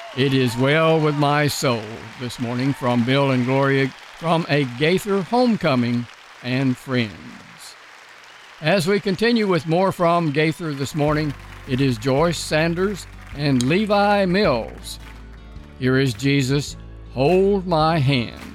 It is well with my soul this morning from Bill and Gloria from a Gaither homecoming and friends. As we continue with more from Gaither this morning, it is Joyce Sanders and Levi Mills. Here is Jesus, Hold My Hand.